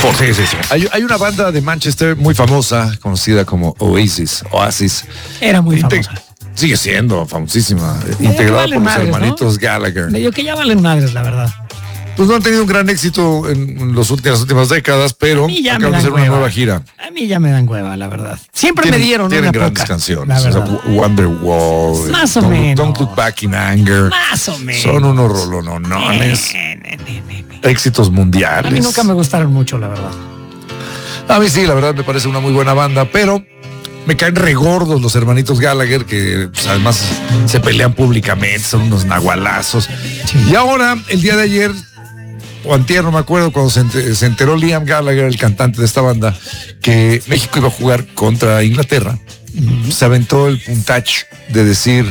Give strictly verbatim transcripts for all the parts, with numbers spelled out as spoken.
Ford. Sí, sí, sí. Hay, hay una banda de Manchester muy famosa, conocida como Oasis, Oasis. Era muy Inte- famosa. Sigue siendo famosísima, Medio integrada que valen por los madres, hermanitos ¿no? Gallagher. Medio que ya valen madres, la verdad. Pues no han tenido un gran éxito en los últimos, las últimas décadas, pero A mí ya me acaban de dan hacer una hueva. nueva gira. A mí ya me dan hueva, la verdad. Siempre Tienen, me dieron tienen una grandes poca, canciones. la O sea, verdad. Wonderwall, Más o Don't, menos. Don't Look Back in Anger. Más o menos. Son unos rolononones. Eh, ne, ne, ne, ne. Éxitos mundiales. A mí nunca me gustaron mucho, la verdad. A mí sí, la verdad me parece una muy buena banda, pero me caen regordos los hermanitos Gallagher, que pues, además se pelean públicamente, son unos nahualazos. Sí. Y ahora, el día de ayer, o antier, no me acuerdo, cuando se enter- se enteró Liam Gallagher, el cantante de esta banda, que México iba a jugar contra Inglaterra, se aventó el puntache de decir: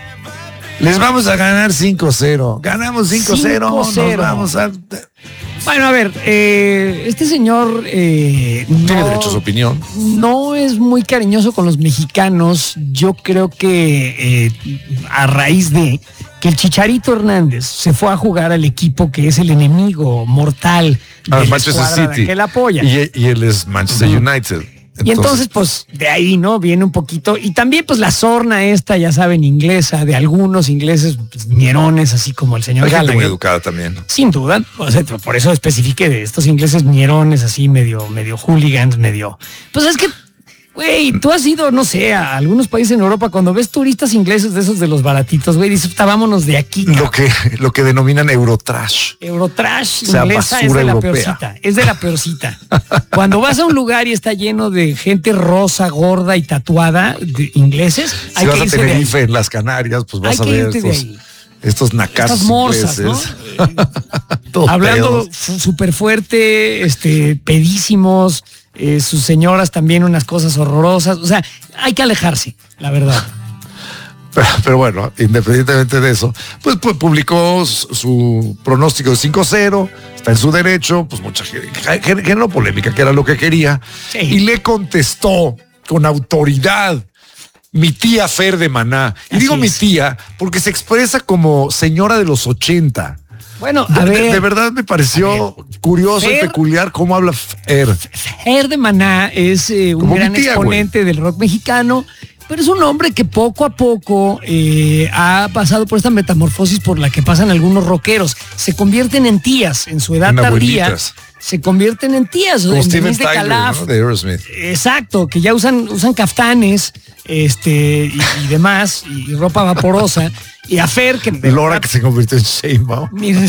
les vamos a ganar cinco cero. Ganamos cinco cero, cinco cero. nos vamos a... Bueno, a ver, eh, este señor eh, Tiene no, derecho a su opinión. no es muy cariñoso con los mexicanos. Yo creo que eh, a raíz de que el Chicharito Hernández se fue a jugar al equipo que es el enemigo mortal A de la Manchester escuadra City. que él apoya. Y, y él es Manchester Ujú. United. Y entonces, pues, de ahí, ¿no? Viene un poquito. Y también, pues, la sorna esta, ya saben, inglesa, de algunos ingleses pues, ñerones, así como el señor hay gente muy Gallagher. educada también. Sin duda, o sea, por eso especifique de estos ingleses ñerones, así medio, medio hooligans, medio. Pues es que, güey, tú has ido, no sé, a algunos países en Europa, cuando ves turistas ingleses de esos de los baratitos, güey, dices, "Puta, vámonos de aquí. Lo que, lo que denominan Eurotrash. Eurotrash O sea, inglesa es basura de la europea. peorcita, es de la peorcita. Cuando vas a un lugar y está lleno de gente rosa, gorda y tatuada, de ingleses, Si hay vas que a irse de ahí. Tenerife, en las Canarias, pues vas Hay a que ver irte de estos, ahí. estos nacazos Estas morsas, ¿no? ingleses. Todos Hablando pedos. fu- súper fuerte, este, pedísimos, eh, sus señoras también unas cosas horrorosas. O sea, hay que alejarse, la verdad. Pero, pero bueno, independientemente de eso, pues, pues, publicó su, su pronóstico de cinco cero, está en su derecho, pues mucha gente, gen- generó polémica, que era lo que quería, Sí. y le contestó con autoridad mi tía Fer de Maná. Y Así digo mi es. tía porque se expresa como señora de los ochenta. Bueno, a De, ver, de- de verdad me pareció curioso y Fer- peculiar cómo habla Fer. Fer de Maná es eh, un Como mi gran tía, exponente del rock mexicano, pero es un hombre que poco a poco eh, ha pasado por esta metamorfosis por la que pasan algunos rockeros. Se convierten en tías en su edad En tardía. abuelitas. Se convierten en tías. Como en Steven vez de Tyler, Calaf. ¿no? De Aerosmith. Exacto, que ya usan, usan caftanes este, y, y demás, y, y ropa vaporosa. Y a Fer, que de Lora verdad, que se convirtió en Sheinbaum. miren.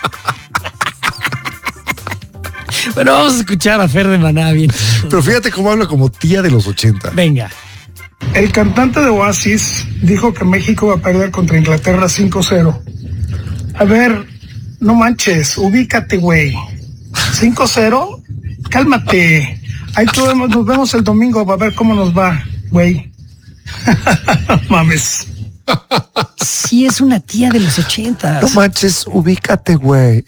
Bueno, vamos a escuchar a Fer de Maná bien. Pero fíjate cómo habla como tía de los ochenta. Venga. El cantante de Oasis dijo que México va a perder contra Inglaterra cinco cero. A ver, no manches, ubícate, güey. cinco cero, cálmate. Ahí tú vemos- nos vemos el domingo, a ver cómo nos va, güey. Mames. Sí, es una tía de los ochentas. No manches, ubícate, güey.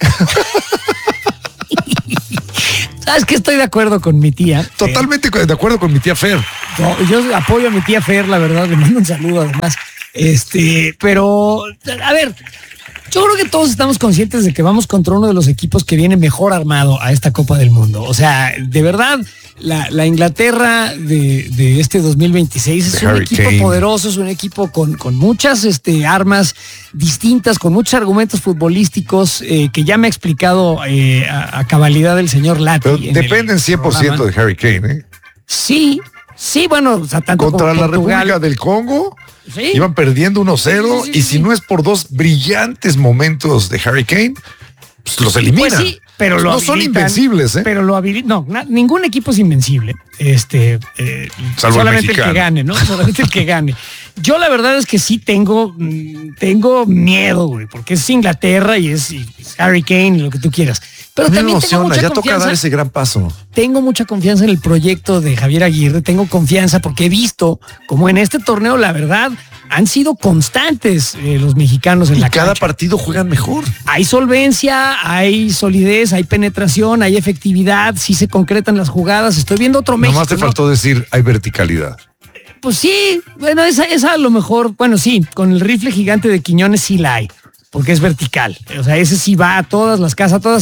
¿Sabes qué? Estoy de acuerdo con mi tía. Totalmente de acuerdo con mi tía Fer. No, yo apoyo a mi tía Fer, la verdad, le mando un saludo además. Este, pero, a ver, yo creo que todos estamos conscientes de que vamos contra uno de los equipos que viene mejor armado a esta Copa del Mundo. O sea, de verdad, la, la Inglaterra de, de este dos mil veintiséis es De un Harry equipo Kane. poderoso, es un equipo con, con muchas este, armas distintas, con muchos argumentos futbolísticos eh, que ya me ha explicado eh, a, a cabalidad el señor Lati. Pero en el dependen cien por ciento programa. de Harry Kane, ¿eh? Sí, sí, bueno, o sea, tanto Contra como la Portugal. República del Congo Sí. iban perdiendo uno cero Sí, sí, sí, y sí, si sí. no es por dos brillantes momentos de Harry Kane, pues los eliminan. Pues sí, pero lo no son habilitan, invencibles, ¿eh? Pero lo habilitan. No, na- ningún equipo es invencible. Este, eh, Salvo el solamente el, mexicano. que gane, ¿no? Solamente el que gane. Yo la verdad es que sí tengo, mm, tengo miedo, güey, porque es Inglaterra y es, y es Harry Kane y lo que tú quieras. Pero A mí me también tengo emociona, mucha ya toca confianza. dar ese gran paso. Tengo mucha confianza en el proyecto de Javier Aguirre, tengo confianza porque he visto como en este torneo, la verdad, han sido constantes eh, los mexicanos en Y la cada cancha. partido juegan mejor. Hay solvencia, hay solidez, hay penetración, hay efectividad, sí se concretan las jugadas. Estoy viendo otro México. Nomás te ¿no? faltó decir, hay verticalidad. Pues sí, bueno, esa, esa a lo mejor, bueno, sí, con el rifle gigante de Quiñones sí la hay, porque es vertical. O sea, ese sí va a todas las casas, a todas.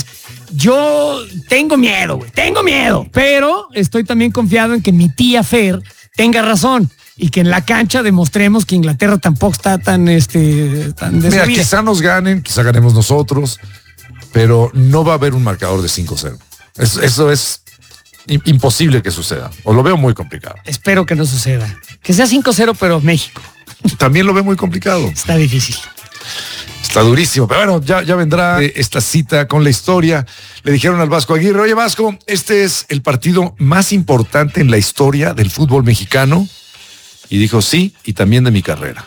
Yo tengo miedo, güey, tengo miedo, pero estoy también confiado en que mi tía Fer tenga razón y que en la cancha demostremos que Inglaterra tampoco está tan, este, tan Mira, quizá nos ganen, quizá ganemos nosotros, pero no va a haber un marcador de cinco cero. Eso, eso es imposible que suceda, o lo veo muy complicado. Espero que no suceda. Que sea cinco cero, pero México. También lo veo muy complicado. Está difícil. Está durísimo, pero bueno, ya, ya vendrá esta cita con la historia. Le dijeron al Vasco Aguirre, oye Vasco, este es el partido más importante en la historia del fútbol mexicano. Y dijo, sí, y también de mi carrera.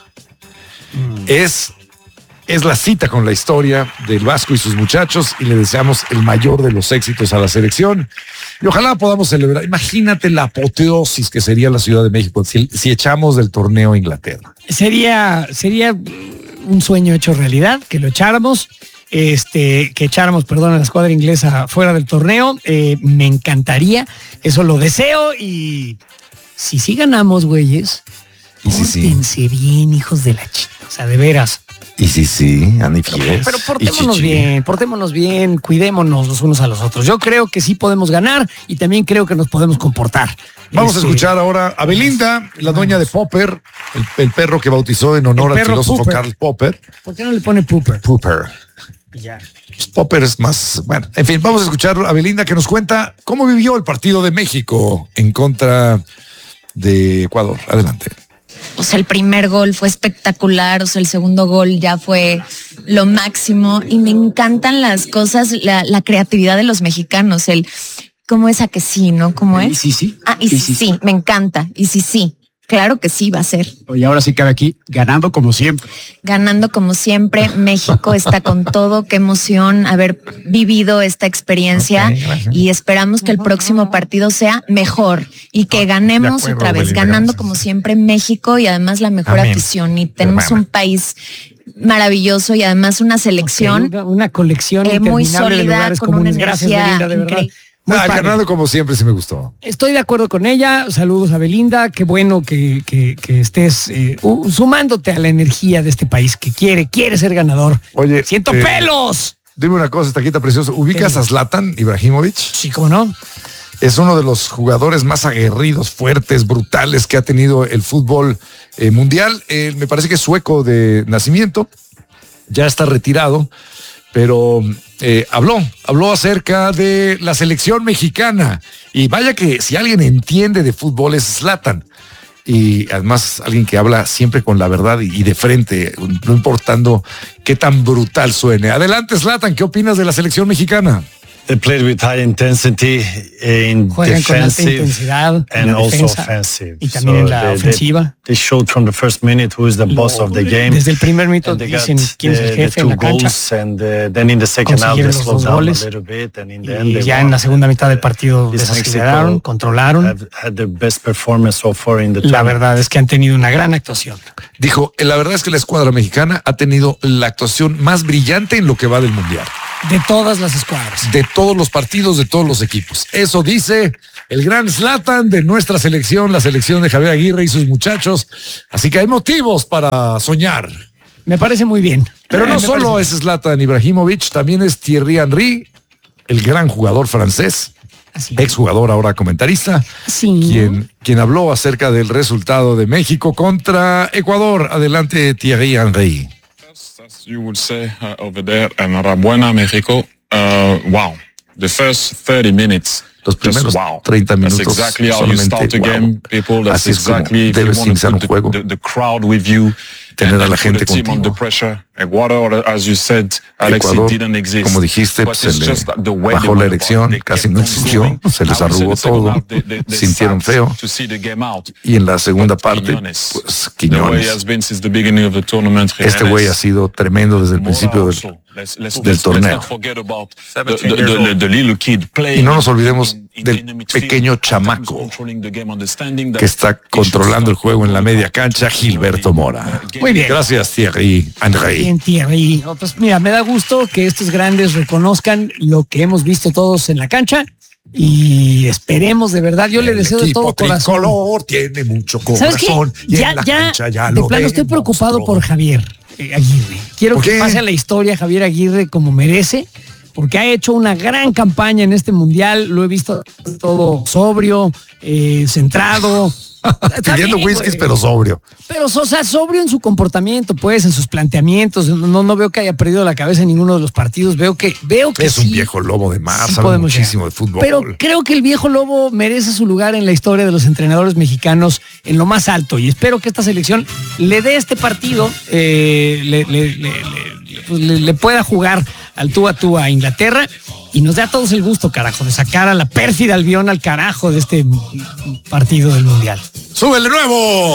Mm. Es, es la cita con la historia del Vasco y sus muchachos y le deseamos el mayor de los éxitos a la selección. Y ojalá podamos celebrar. Imagínate la apoteosis que sería la Ciudad de México si, si echamos del torneo a Inglaterra. Sería, sería un sueño hecho realidad, que lo echáramos, este, que echáramos, perdón, a la escuadra inglesa fuera del torneo. Eh, me encantaría, eso lo deseo y si sí ganamos, güeyes, pórtense sí, sí. bien, hijos de la chica, o sea, de veras. Y sí, sí, Andy Fies. Pero portémonos bien, portémonos bien, cuidémonos los unos a los otros. Yo creo que sí podemos ganar y también creo que nos podemos comportar. Vamos este... a escuchar ahora a Belinda, la dueña de Popper, el, el perro que bautizó en honor al filósofo Popper. Karl Popper. ¿Por qué no le pone Popper? Popper. Ya. Popper es más, bueno, en fin, vamos a escuchar a Belinda que nos cuenta cómo vivió el partido de México en contra de Ecuador. Adelante. O sea, el primer gol fue espectacular, o sea, el segundo gol ya fue lo máximo y me encantan las cosas, la, la creatividad de los mexicanos, el cómo es a que sí, ¿no? ¿Cómo es? Y sí, sí. Ah, y, y sí, sí, sí, me encanta, y sí, sí. Claro que sí va a ser. Y ahora sí cabe aquí, ganando como siempre. Ganando como siempre, México está con todo, qué emoción haber vivido esta experiencia okay, y esperamos que el próximo partido sea mejor y que ganemos acuerdo, otra vez, Belinda, ganando gracias. Como siempre México y además la mejor Amén. Afición y tenemos Amén. Un país maravilloso y además una selección okay, una, una colección eh, muy sólida de con comunes. una Gracias, energía Belinda, de verdad. increíble. Ah, ganando como siempre, sí me gustó. Estoy de acuerdo con ella. Saludos a Belinda. Qué bueno que, que, que estés eh, uh, sumándote a la energía de este país que quiere, quiere ser ganador. Oye, siento eh, pelos. Dime una cosa, taquita preciosa. ¿Ubicas a Zlatan Ibrahimovic? Sí, ¿cómo no? Es uno de los jugadores más aguerridos, fuertes, brutales que ha tenido el fútbol eh, mundial. Eh, me parece que es sueco de nacimiento. Ya está retirado. Pero eh, habló, habló acerca de la selección mexicana. Y vaya que si alguien entiende de fútbol es Zlatan. Y además alguien que habla siempre con la verdad y, y de frente, no importando qué tan brutal suene. Adelante, Zlatan, ¿qué opinas de la selección mexicana? They played with high intensity in Juegan defensive and and also offensive. Y también so en la they, ofensiva. They, they showed from the first minute who is the boss Lo, of the game. Desde el primer minuto dicen quién es el jefe en la cancha. And uh, then in the second half they slowed down a little bit and in the end y ya en la segunda mitad del partido desaceleraron, controlaron. Have had their best performance so far in the la tournament. Verdad es que han tenido una gran actuación. Dijo, la verdad es que la escuadra mexicana ha tenido la actuación más brillante en lo que va del mundial. De todas las escuadras. De todos los partidos, de todos los equipos. Eso dice el gran Zlatan de nuestra selección, la selección de Javier Aguirre y sus muchachos. Así que hay motivos para soñar. Me parece muy bien. Pero no Me solo es Zlatan Ibrahimovic, también es Thierry Henry, el gran jugador francés, Así. exjugador, ahora comentarista, sí. quien, quien habló acerca del resultado de México contra Ecuador. Adelante, Thierry Henry. As you would say uh, over there, enhorabuena México. Uh, wow, the first thirty minutes. Los primeros wow. treinta minutos. That's exactly how you start a game, wow. people. That's Así es exactly if debes you want to un put juego. The, the, the crowd with you. Tener and, a la gente the team contigo. Under pressure. Ecuador, as you said, Alex, Ecuador, it didn't exist. como dijiste, But se it's le just the way bajó la elección, casi no existió, se les arrugó todo, they, they, they sintieron feo. To see the game out. Y en la segunda But parte, Quiñones, pues Quiñones. Este güey ha sido tremendo desde el principio del, let's, let's, del let's, torneo. Let's the, the, the, the, the y no nos olvidemos del pequeño chamaco que está controlando el juego en la media cancha, Gilberto Mora. Muy bien. Gracias, Thierry Henry. Bien, Thierry. No, pues mira, me da gusto que estos grandes reconozcan lo que hemos visto todos en la cancha y esperemos de verdad. Yo el le deseo de todo corazón. Tricolor tiene mucho corazón. Y ya, en la ya, cancha ya de lo plano estoy preocupado por Javier eh, Aguirre. Quiero que pase a la historia Javier Aguirre como merece. porque ha hecho una gran campaña en este mundial. Lo he visto todo sobrio, eh, centrado. Pidiendo whiskies, pero sobrio. Pero, o sea, sobrio en su comportamiento, pues, en sus planteamientos. No, no veo que haya perdido la cabeza en ninguno de los partidos. Veo que, veo que es sí, un viejo lobo de mar, sí sabe muchísimo llegar. de fútbol. Pero creo que el viejo lobo merece su lugar en la historia de los entrenadores mexicanos en lo más alto. Y espero que esta selección le dé este partido, eh, le, le, le, le, pues, le, le pueda jugar al tú a tú a Inglaterra y nos dé a todos el gusto, carajo, de sacar a la pérfida Albión al carajo de este partido del Mundial. ¡Súbele nuevo!